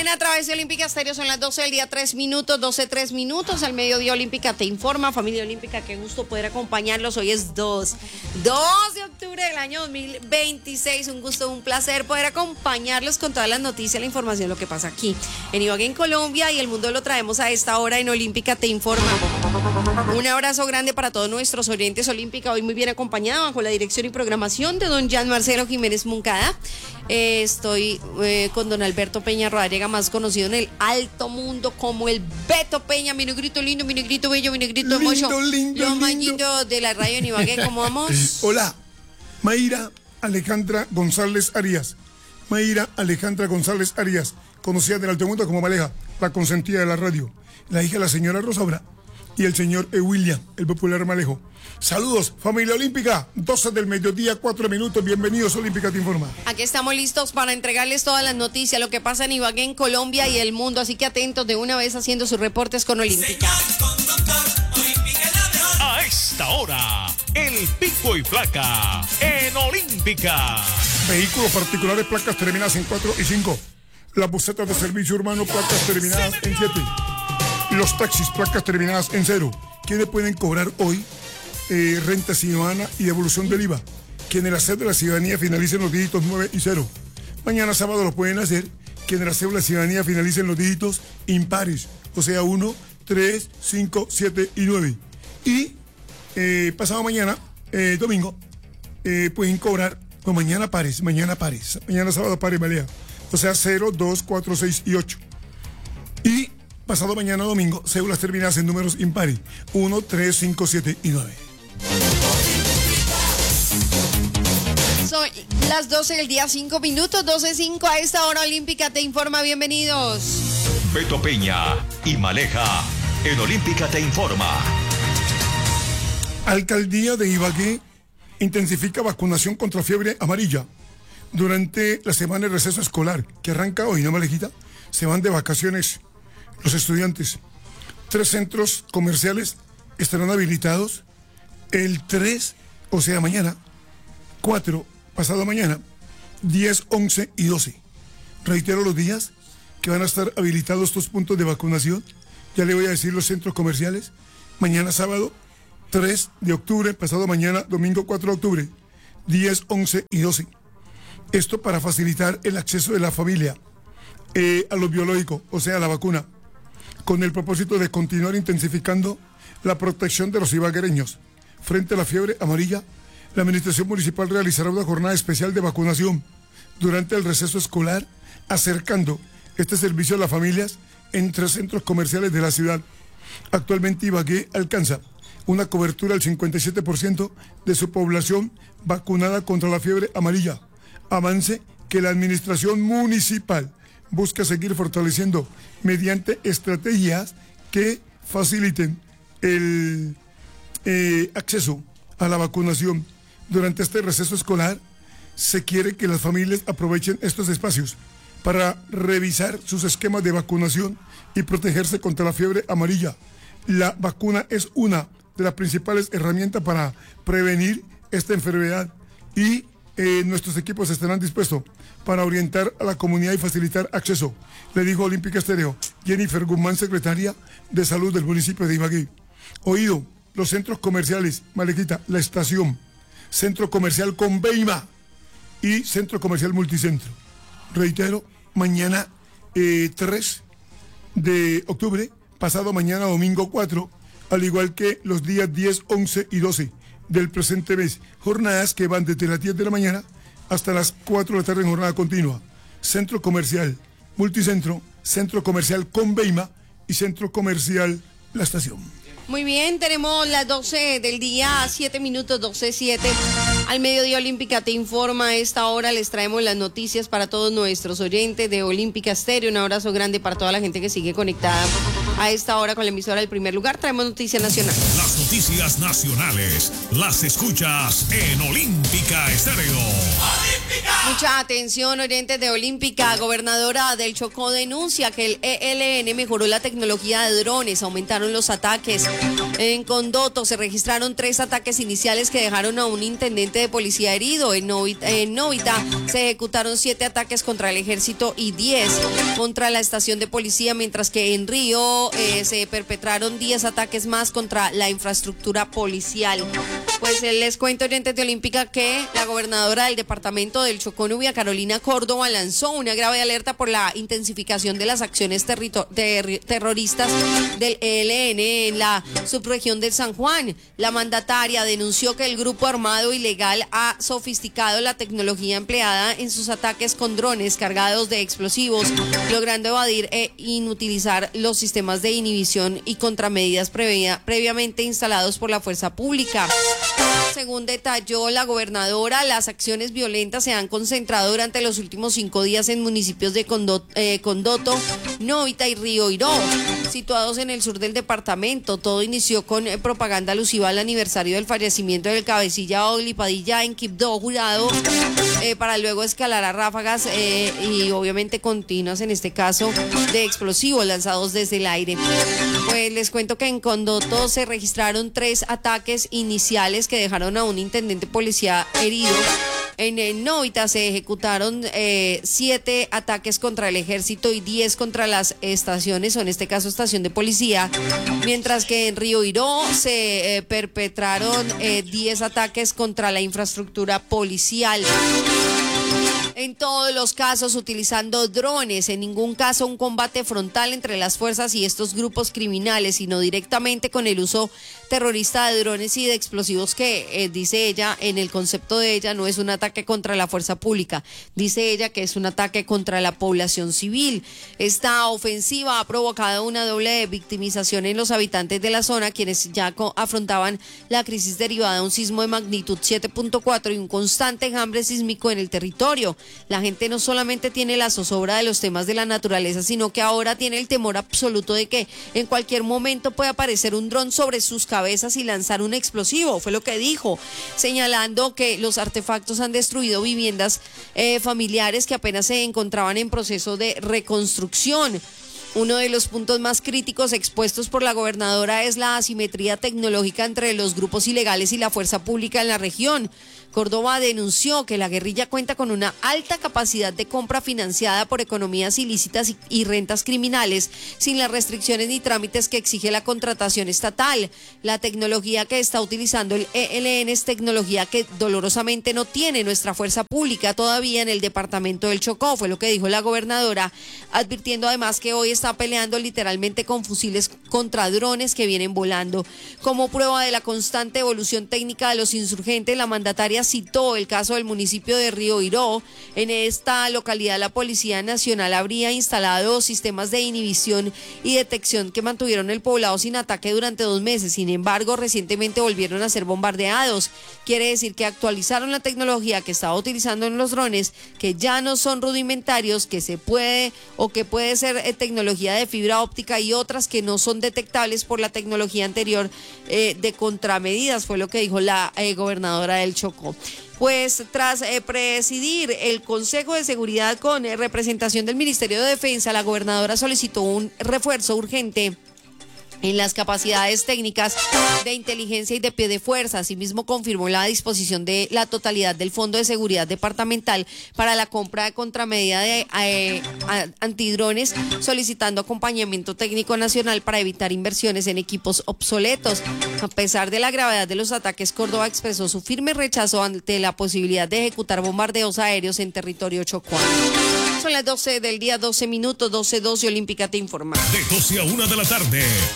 bien, a través de Olímpica Estéreo son las 12 del día, 3 minutos, 12, 3 minutos. Al mediodía Olímpica te informa. Familia Olímpica, qué gusto poder acompañarlos. Hoy es 2 de octubre del año 2026. Un gusto, un placer poder acompañarlos con todas las noticias, la información, lo que pasa aquí en Ibagué, en Colombia y el mundo. Lo traemos a esta hora en Olímpica te informa. Un abrazo grande para todos nuestros oyentes. Olímpica hoy muy bien acompañada bajo la dirección y programación de don Jan Marcelo Jiménez Moncada. Estoy con don Alberto Peña Rodariega, más conocido en el alto mundo como el Beto Peña, mi negrito lindo, mi negrito bello, mi negrito hermoso, los mañitos de la radio en Ibagué. ¿Cómo vamos? Hola, Mayra Alejandra González Arias. Mayra Alejandra González Arias, conocida del alto mundo como Maleja, la consentida de la radio, la hija de la señora Rosaura y el señor William, el popular Malejo. Saludos, familia Olímpica, 12 del mediodía, 4 minutos, bienvenidos a Olímpica te informa. Aquí estamos listos para entregarles todas las noticias, lo que pasa en Ibagué, en Colombia y el mundo, así que atentos de una vez haciendo sus reportes con Olímpica. A esta hora, el pico y placa en Olímpica. Vehículos particulares, placas terminadas en 4 y 5. Las busetas de servicio urbano, placas terminadas en 7. Los taxis, placas terminadas en 0. ¿Quiénes pueden cobrar hoy renta ciudadana y devolución del IVA? Quienes la cédula de la ciudadanía finalicen los dígitos 9 y 0. Mañana sábado lo pueden hacer quienes la cédula de la ciudadanía finalicen los dígitos impares, o sea 1, 3, 5, 7 y 9. Y pasado mañana, domingo, pueden cobrar, no, mañana sábado pares, María, o sea 0, 2, 4, 6 y 8. Y pasado mañana domingo, cédulas terminadas en números impares, 1, 3, 5, 7 y 9. Son las 12 del día, 5 minutos, 12:05 a esta hora. Olímpica te informa, bienvenidos. Beto Peña y Maleja en Olímpica te informa. Alcaldía de Ibagué intensifica vacunación contra fiebre amarilla. Durante la semana de receso escolar, que arranca hoy, ¿no, Malejita? Se van de vacaciones los estudiantes. 3 centros comerciales estarán habilitados el 3, o sea mañana, 4, pasado mañana, 10, 11 y 12. Reitero los días que van a estar habilitados estos puntos de vacunación. Ya le voy a decir los centros comerciales. Mañana sábado, 3 de octubre, pasado mañana, domingo 4 de octubre, 10, 11 y 12. Esto para facilitar el acceso de la familia a lo biológico, o sea, a la vacuna, con el propósito de continuar intensificando la protección de los ibaguereños. Frente a la fiebre amarilla, la Administración Municipal realizará una jornada especial de vacunación durante el receso escolar, acercando este servicio a las familias en 3 centros comerciales de la ciudad. Actualmente Ibagué alcanza una cobertura del 57% de su población vacunada contra la fiebre amarilla, avance que la Administración Municipal busca seguir fortaleciendo mediante estrategias que faciliten el acceso a la vacunación. Durante este receso escolar se quiere que las familias aprovechen estos espacios para revisar sus esquemas de vacunación y protegerse contra la fiebre amarilla. La vacuna es una de las principales herramientas para prevenir esta enfermedad y nuestros equipos estarán dispuestos para orientar a la comunidad y facilitar acceso, le dijo Olímpica Estéreo Jennifer Guzmán, secretaria de Salud del municipio de Ibagué. Oído, los centros comerciales, Malejita, La Estación, Centro Comercial Conveima y Centro Comercial Multicentro. Reitero, mañana 3 de octubre, pasado mañana domingo 4, al igual que los días 10, 11 y 12 del presente mes. Jornadas que van desde las 10 de la mañana hasta las 4 de la tarde en jornada continua. Centro Comercial Multicentro, Centro Comercial Conveima y Centro Comercial La Estación. Muy bien, tenemos las 12 del día, 7 minutos, 12:07. Al mediodía Olímpica te informa. A esta hora les traemos las noticias para todos nuestros oyentes de Olímpica Estéreo. Un abrazo grande para toda la gente que sigue conectada a esta hora con la emisora del primer lugar. Traemos noticias nacionales. Las noticias nacionales las escuchas en Olímpica Estéreo. ¡Olímpica! Mucha atención, oyentes de Olímpica. Gobernadora del Chocó denuncia que el ELN mejoró la tecnología de drones, aumentaron los ataques. En Condoto se registraron 3 ataques iniciales que dejaron a un intendente de policía herido. En Novita se ejecutaron 7 ataques contra el ejército y 10 contra la estación de policía, mientras que en Río se perpetraron 10 ataques más contra la infraestructura policial. Pues les cuento, oyentes de Olímpica, que la gobernadora del departamento del Chocó, Nubia Carolina Córdoba, lanzó una grave alerta por la intensificación de las acciones terroristas del ELN en la subregión del San Juan. La mandataria denunció que el grupo armado ilegal ha sofisticado la tecnología empleada en sus ataques con drones cargados de explosivos, logrando evadir e inutilizar los sistemas de inhibición y contramedidas previamente instalados por la fuerza pública. Según detalló la gobernadora, las acciones violentas se han concentrado durante los últimos 5 días en municipios de Condoto, Novita y Río Iró, situados en el sur del departamento. Todo inició con propaganda alusiva al aniversario del fallecimiento del cabecilla Ogli Padilla en Quibdó, Jurado, para luego escalar a ráfagas y obviamente continuas, en este caso, de explosivos lanzados desde el aire. Pues les cuento que en Condoto se registraron 3 ataques iniciales que dejaron a un intendente policía herido. En Novita se ejecutaron 7 ataques contra el ejército y 10 contra las estaciones, o en este caso estación de policía, mientras que en Río Iró se perpetraron 10 ataques contra la infraestructura policial. En todos los casos utilizando drones, en ningún caso un combate frontal entre las fuerzas y estos grupos criminales, sino directamente con el uso terrorista de drones y de explosivos que, dice ella, en el concepto de ella, no es un ataque contra la fuerza pública, dice ella que es un ataque contra la población civil. Esta ofensiva ha provocado una doble victimización en los habitantes de la zona, quienes ya afrontaban la crisis derivada de un sismo de magnitud 7.4 y un constante enjambre sísmico en el territorio. La gente no solamente tiene la zozobra de los temas de la naturaleza, sino que ahora tiene el temor absoluto de que en cualquier momento pueda aparecer un dron sobre sus cabezas y lanzar un explosivo, fue lo que dijo, señalando que los artefactos han destruido viviendas familiares que apenas se encontraban en proceso de reconstrucción. Uno de los puntos más críticos expuestos por la gobernadora es la asimetría tecnológica entre los grupos ilegales y la fuerza pública en la región. Córdoba denunció que la guerrilla cuenta con una alta capacidad de compra financiada por economías ilícitas y rentas criminales, sin las restricciones ni trámites que exige la contratación estatal. La tecnología que está utilizando el ELN es tecnología que dolorosamente no tiene nuestra fuerza pública todavía en el departamento del Chocó, fue lo que dijo la gobernadora, advirtiendo además que hoy está peleando literalmente con fusiles contra drones que vienen volando. Como prueba de la constante evolución técnica de los insurgentes, la mandataria citó el caso del municipio de Río Iró. En esta localidad la Policía Nacional habría instalado sistemas de inhibición y detección que mantuvieron el poblado sin ataque durante 2 meses. Sin embargo, recientemente volvieron a ser bombardeados. Quiere decir que actualizaron la tecnología que estaba utilizando en los drones, que ya no son rudimentarios, que se puede o que puede ser tecnología de fibra óptica y otras que no son detectables por la tecnología anterior de contramedidas, fue lo que dijo la gobernadora del Chocó. Pues tras presidir el Consejo de Seguridad con representación del Ministerio de Defensa, la gobernadora solicitó un refuerzo urgente en las capacidades técnicas de inteligencia y de pie de fuerza. Asimismo, confirmó la disposición de la totalidad del Fondo de Seguridad Departamental para la compra de contramedida de antidrones, solicitando acompañamiento técnico nacional para evitar inversiones en equipos obsoletos. A pesar de la gravedad de los ataques, Córdoba expresó su firme rechazo ante la posibilidad de ejecutar bombardeos aéreos en territorio chocuano. Son las 12 del día, 12 minutos, 12:12, Olímpica te informa. De 12 a 1 de la tarde,